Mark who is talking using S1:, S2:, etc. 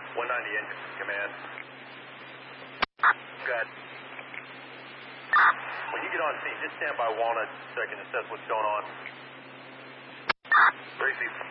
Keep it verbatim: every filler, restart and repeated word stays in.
S1: one ninety engine command. Good. When you get on scene, just stand by Walnut so I can assess what's going on. Tracy.